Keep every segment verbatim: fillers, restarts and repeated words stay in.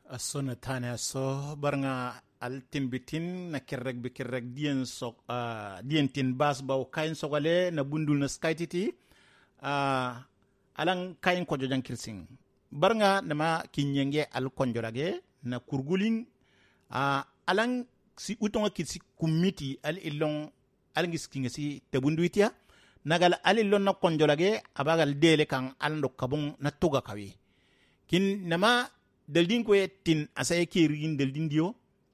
asona tane aso barnga al timbitin na kerrek bi kerrek dien sok uh, dien tin bas baw kain sogale na bundul na skaititi uh, alang kain kojo jan kirsing barnga nama kinyenge al konjorage na kurgulin uh, alang si utonga kitsi kumiti al ilong alangis kingesi tabunduitia nagal al ilong na konjorage abagal dele kan alando kabung na toga kawi kin nama daldin ko tin asaye kirin daldin dio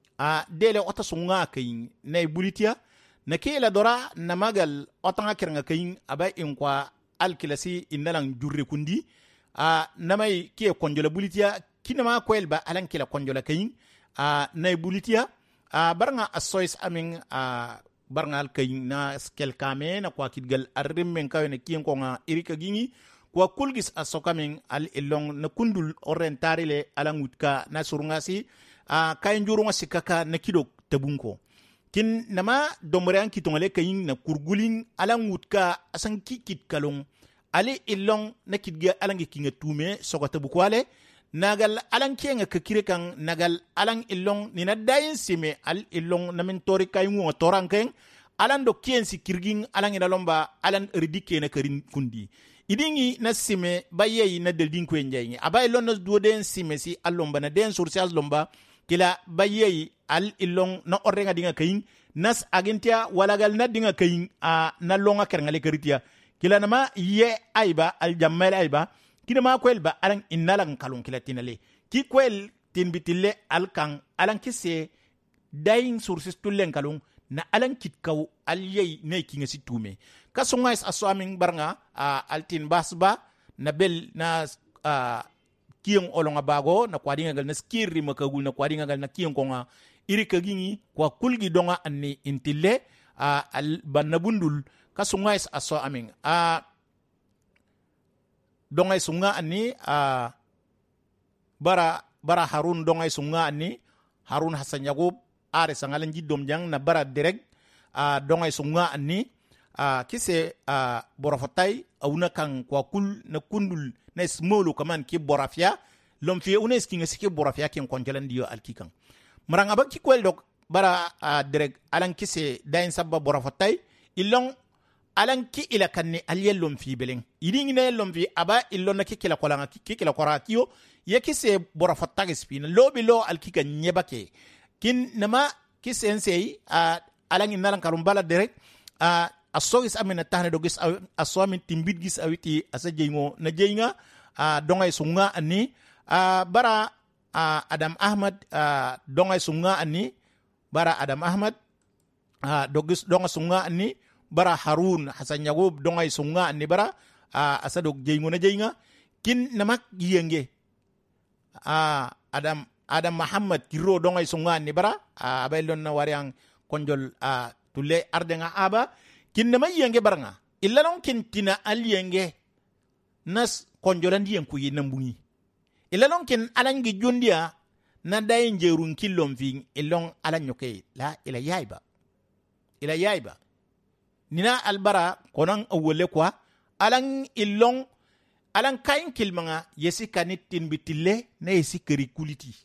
a dele ota sunga kayin na bulitia na kela dora na magal otanga kirnga kayin aba in kwa alkilasi inalang jurre kundi a namai ke konjola bulitia kinama koelba alan kila konjola kayin a na bulitia a barnga asois amin a barnga al kayin na skel kame na kwa kidgal arrimmen kawene kiyen ko nga irika gingi kwa kulgis asokamin al ilong na kundul orientari le alangutka na surungasi a kain jurunga sikaka na kidok tabunko kin nama domrean kitongale kayin na kurgulin alangutka asan kikit kalong ali ilong na kidga alangi kinga tume sokota bukwale nagal alang kienga kakire kan nagal alang ilong ni na dayin sime al ilong na mentori kayungo torankeng alan do kien si kirgin alang ina lomba alan ridike na karin kundi idingi na sime baye na deldin ko njayi aba ilon na duoden sime si alomba na den social lomba kila baye al ilong na orenga dinga kayin nas agentia walagal na dinga kayin a na longa kerngale keritia kila nama ye aiba al jamal aiba kina ma kwelba alang inalang kalon kila tinale ki kwel tin bitille al kan alang kisse dying sources tulen kalon na alang kitkaw al yey ne kinga si tume kasungais aswaming barnga uh, altin basba na bel na uh, kiyong olonga bago na kwadinga gal na skirri makagul na kwadinga gal na kiyong konga iri kagingi kwa kulgi donga anni intille uh, al banabundul kasungais aswaming a uh, dongay sunga anni uh, bara bara harun dongay sunga anni harun hasan yagub are sangalan jiddom jang na bara direct uh, dongay sunga anni Uh, kise uh, borafotay awuna kan kwa kul na kundul na smolo kaman ki borafia lomfie una skinga sike borafia ken konjalan dio alkikan maranga ba ki kwel dok bara uh, direct alan kise dain sabba borafotay ilong alan ki ila kanni aliyel lomfi beleng idingi na lomfi aba ilon na kikila kolanga kikila korakio ye kise borafotay spina lobi lo alkikan nyebake kin nama kise ensei uh, alan inalan karumbala direct uh, asogis amena tahne dogis aswamin timbit gis awiti asa jeygo na jeyga uh, dongay sunga ani uh, bara uh, Adam Ahmad uh, dongay sunga ani bara Adam Ahmad uh, dogis donga sunga ani bara Harun Hasan Yagub dongay sunga ani bara uh, asa dog jeygo na jeyga kin namak yenge uh, Adam Adam Muhammad kiro dongay sunga ani bara uh, abaylon na wariang konjol uh, tule ardenga aba kin nama yenge baranga ilalon kin tina al yenge nas konjolan diyen ku yinambuni ilalon kin alangi jundia na dayin jerun kilom ving ilong alan yoke la ila yaiba ila yaiba nina albara konan awole kwa alan ilong alan kain kilmanga yesi kanitin bitille na yesi kurikuliti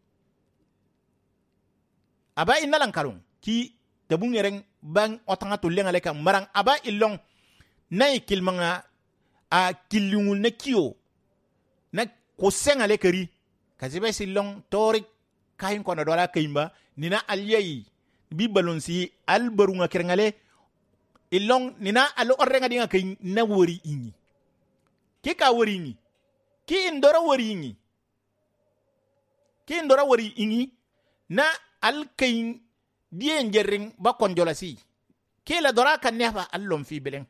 aba inalan karung ki tabung yereng bang otanga tulenga leka marang aba ilong nay kilmanga a kilungul na kiyo na kosenga lekeri kazibe silong torik kain kona dola kaimba nina aliyai bi balonsi albarunga kerngale ilong nina alo orrenga dinga kain na wori ingi ki ka wori ingi ki indora wori ingi ki indora wori ingi na al kain dien jerring ba konjolasi kela dora kan nefa allom fi beleng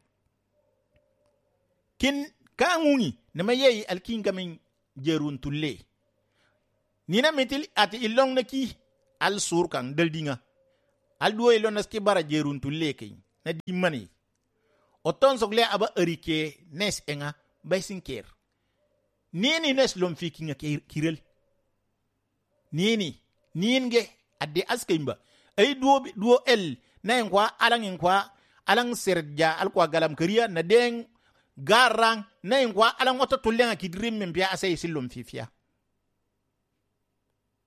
kin kangungi nama yeyi alkin gamin jerun tulle nina metil ati ilong naki al sur kan deldinga al duo ilon naski bara jerun tulle kay na di mani oton sogle aba erike nes enga baisin ker nini nes lom fi kinga kirel nini ninge adde askaimba ay duo duo el na kwa alang kwa alang serja al kwa galam kariya na den garang na kwa alang oto tulenga kidrim mbia asay silum fifia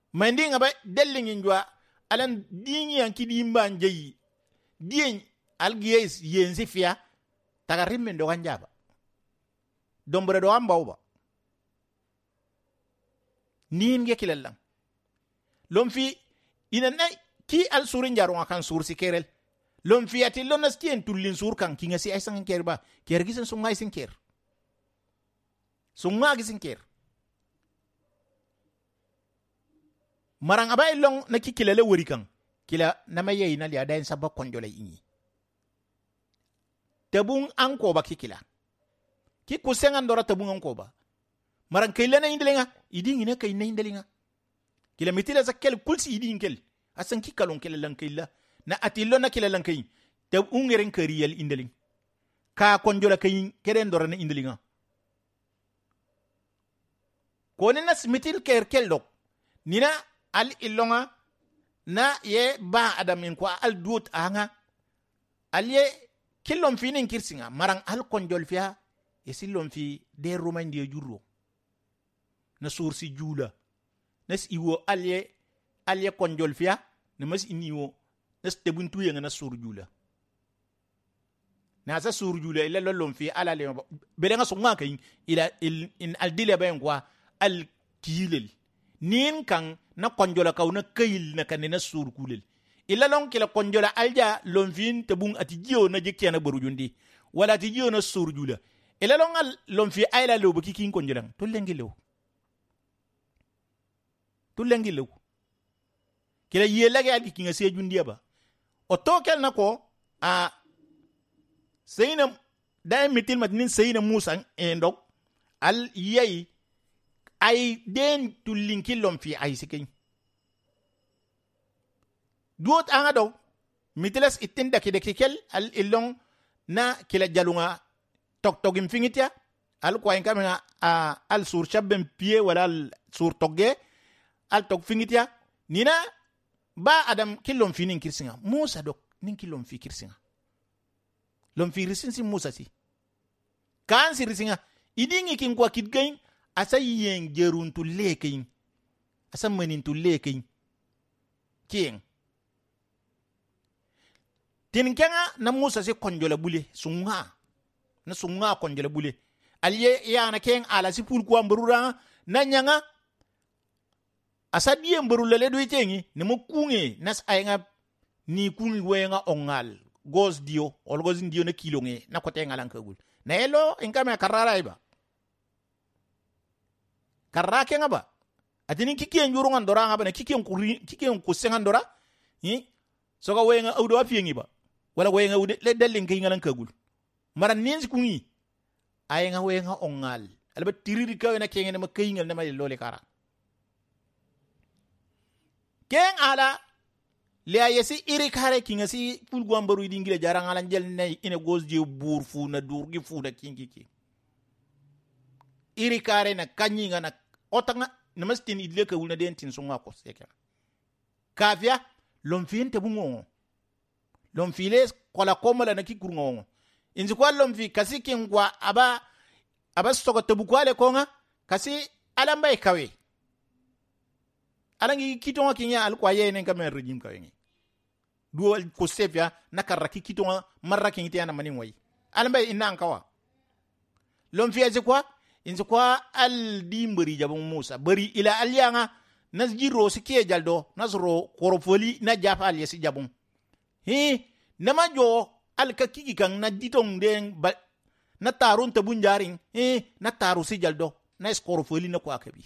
mandi nga ba dellingin jwa alan dingi an kidi mban jeyi dien algies yensi fia tagarim men do ganjaba dombre do amba uba nin ge kilallan lom fi ina nay ki al surin jaro kan sur si kerel lom fi ati lonas kien tullin sur kan kinga si ay sang ker ba ker gisen sun ngay sin ker sun nga gisin ker marang abay long na ki kilale wori kan kila na maye ina li adain sabba konjole inyi tabung anko ba kikila ki kusengan dora tabung anko ba marang kaila na indelinga idin ina kay na indelinga kila mitila zakel kulsi idin kel asan ki kalon kila lan kaila na atillo na kila lan kay tab ungeren kariyal indeling ka konjola kay keren dora na indelinga ko ne nas mitil ker kel dok nina al ilonga na ye ba adamin ko al dut anga al ye kilom finin kirsinga marang al konjol fiya e silom fi de romain de jurro na sursi jula nas iwo al ye al ye konjol fiya na mas iniwo nas tebuntu ye na sur jula na sa sur jula ila lolom fi ala le be nga so ngaka ila in al dile ben kwa al kilel nin kan na konjola kaw na kayil na kanina sur kulel ila long kila konjola alja lomfin tabung ati jio na jikya na borujundi wala ati jio na sur jula ila long al lomfi ayla lo baki kin konjolan to lengi lew to lengi lew kila yela ga adi kinga se jundi ba o to kel na ko a sayna da mitil matnin sayna musa endok al yayi ay den tullin kilom fi ay sikin duot anga do mitilas itin da kide kikel al ilong na kila jalunga tok togim fingitia al ko en kamena al sur chabem pie wala al sur togge al tok fingitia nina ba adam kilom fi nin kirsinga musa dok nin kilom fi kirsinga lom fi risinsi musa si kan si risinga idingi kin kwa kidgain asa yen jerun tu lekin asa manin tu lekin king tin kenga na musa se konjola bule sunga na sunga konjola bule aliye ya na ken ala si pul ko ambrura na nyanga asa die mbrula le do tengi ne mo kunge nas ayanga ni kungi wenga ongal gos dio ol gos dio na kilonge na ko tenga lankagul na elo ingame karara iba karra kenga ba atini kikien juru ngandora ngaba na kikien kuri kikien kusenga ndora hi soga wenga awdo afiengi ba wala wenga ude le delin kinga lan kagul mara ninzi kungi ayenga wenga ongal alba tiriri ka na kenga na kayingal na may lole kara ken ala le ayesi iri kare kinga si pul gwambaru dingile jarang ala jel ne ine gosje burfu na durgi fu da kingi ki iri kare na kanyinga na otanga namastin idle ka wulna den tin sunga ko seka kafia lomfin te bungo lomfiles kola komola na kikurungo inzi kwa lomfi kasi kingwa aba aba soko te bukwale konga kasi alamba ikawe alangi kitonga kinya alkwa yene ngame rejim kawengi duo ko sefia nakaraki kitonga maraki ngite yana mani moyi alamba ina nkawa lomfi azi kwa inzi kwa al dimbari jabon musa bari ila alyanga nasjiro sikie jaldo nasro korofoli na jafa al yesi jabon hi nama jo al kakiki kan na ditong den ba na tarun tabun jaring hi na taru si jaldo na korofoli na kwa kabi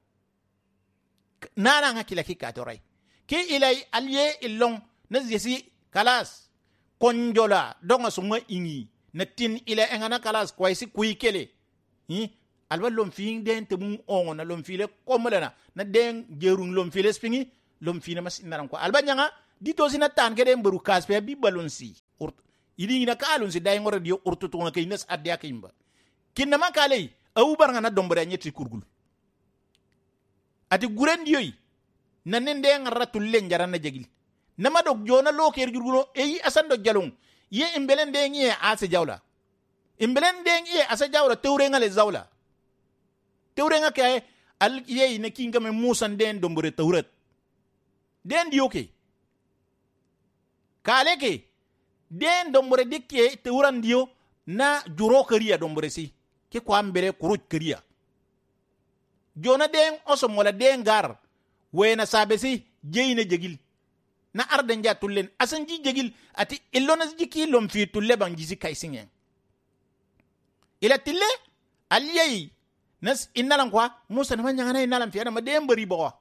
nana nga kila kika toray ki ilay alye ilong nasjesi kalas konjola donga suma ingi na tin ila engana kalas kwaisi kuikele hi alba lom fiing den te mun ongo na lom file komolana na den gerung lom file spingi lom fina mas inaram ko alba nyanga dito sina tan ke den beru kaspe bi balon si urt idi ina kalon si day ngore dio urtu to na kaynes adya kimba kinna makale au baranga na dombere nyeti kurgul ati guren diyoy na nen den ratul len jarana jegil nama dog jona loker jurgulo eyi asando jalung ye imbelen den ye ase jawla imbelen den ye ase jawla tewre ngale zawla tewre nga kay al yei na kinga me Musa den dombore taurat den dioke kale ke den dombore dikke tauran dio na juro kariya dombore si ke ko ambere kuruj kariya jona den oso mola den gar wena sabesi jeyne jegil na arden ja tullen asan ji jegil ati illona jiki lom fi tulle bang jisi kaisingen ila tille aliyai nas innalan kwa Musa na manya ngana innalan fi ana ma dem bari bawa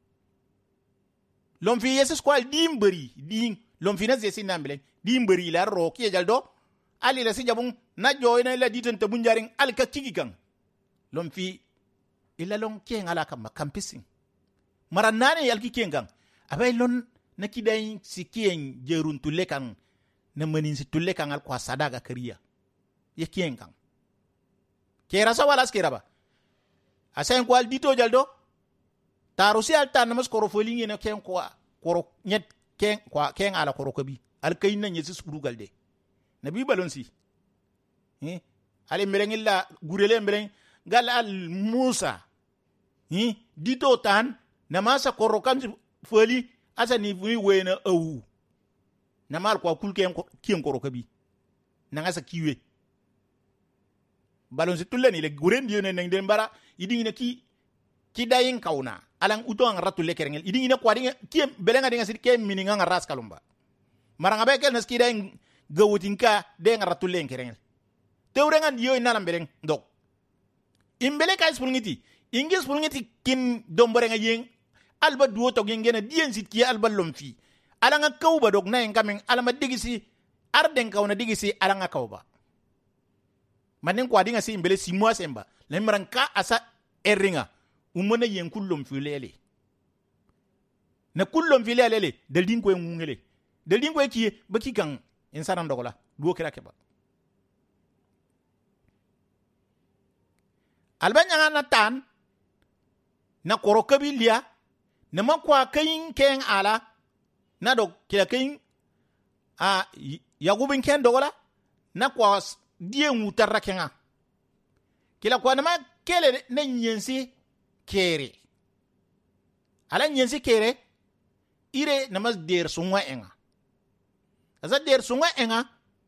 lom fi yesus kwa dim bari dim lom fi nas yesin nambele dim bari la ro ki jaldo ali la si jabun na joyna la ditan te bunjaring al ka kigi kan lom fi ila long ken ala kam kampisin maranane yal ki ken kan abay lon na kiday si kien jerun tulle kan na manin si tulle kan al kwa sadaga kariya ye kien kan kera sa wala skera ba asen kwal dito jaldo taru si alta namas koro folingi na ken kwa koro nyet ken kwa ken ala koro kabi al kayin na nyesi suru galde nabi balon si eh ale merengilla gurele mereng gal al Musa eh dito tan namasa koro kam foli asa ni wi wena awu namal kwa kulken kien koro kabi nangasa kiwe balon si tulle ni le guren dio ne ngden bara idingi na ki ki dayin kauna alang uto ang ratulle kerengel idingi na kwa dinga ki belenga dinga sit ke mininga nga ras kalumba maranga be kel nas ki dayin gawutinka de nga ratulle kerengel tewrengan dio inalam beleng dok imbele kay spulngiti ingis spulngiti kin dombore nga yeng alba duo to ngena dien sit ki alba lomfi alanga kawba dok na ngamen alama digisi arden kauna digisi alanga kawba manen kwa dinga si imbele si mois semba lemranka asa eringa umona yen kullum filele na kullum filele del din ko ngungele del din ko ki baki kan insanam dogola duo kira keba albanya na tan na korokabilia na makwa kayin ken ala na do kila kayin a yagubin ken dogola na kwa die mutarra kenga kila kwa nama kele na nyensi kere ala nyensi kere ire namas der sunwa enga asa der sunwa enga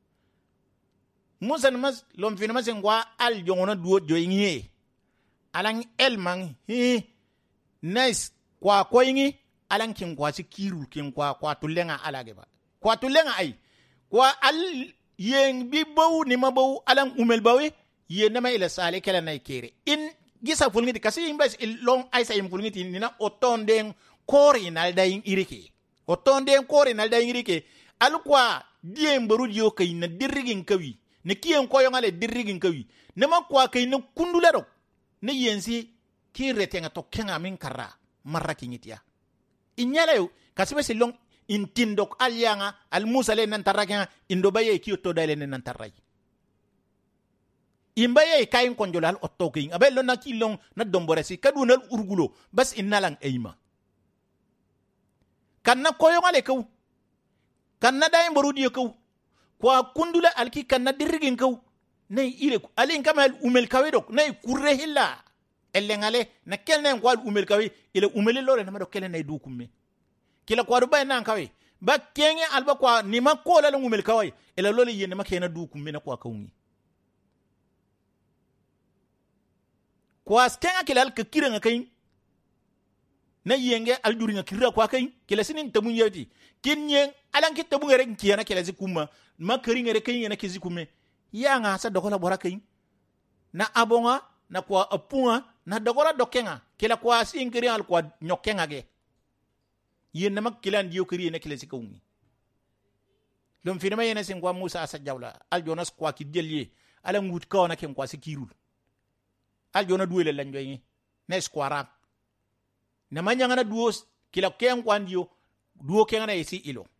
Musa namas lom fi namas ngwa al jongona duo joyingi alang elmang hi nice kwa koyingi alang kin kwa si kiru kin kwa kwa tulenga alage ba kwa tulenga ai kwa al yen bi baw ni mabaw alang umel bawe yen nama ila sale kala nay kere in gisa fulngiti kasi imbas il long aisa im fulngiti nina otonden kori nal dayin irike otonden kori nal dayin irike al kwa diem baru dio kay na dirrigin kawi ne kiyen koyo ngale dirrigin kawi nama kwa kay na kundula dok ne yensi ki retenga to kenga min karra marra kinyitia inyala yo kasibe silong intindok alyanga al Musa le nan taraka indo baye ki to dale nan tarai imbaye kayin konjolal ottoking abel lon na kilong na domboresi kadunal urgulo bas innalang eima kanna koyo ngale kaw kanna day mborudi kaw kwa kundula alki kanna dirigin kaw nay ile alin kamal umel kawedok nay kurre hilla elengale na kelne kwal umel kawe ile umel lore na mado kelne nay dukumme kila kwa dubai nan kawe ba kenge alba kwa ni makola la umel kawe ile lole yene makena dukumme na kwa kawngi kwa skenga kila al kira nga kain na yenge al duri nga kira kwa kain kila sinin tamun yati kinyen alan ki tamun ngere kiyana kila zikuma makari ngere kain yana kizikume ya nga sa dokola bora kain na abonga na kwa apunga na dokola dokenga kila kwa singiri al kwa nyokenga ge yen namak kila ndiyo kiri na kila zikaungi lom firma yena singwa Musa asa jawla al Jonas kwa kidjelye ala ngut ka na ken kwa sikirul al jona duwele lan joyi na squara na manya ngana duos kila ken kwandio duo ken na isi ilo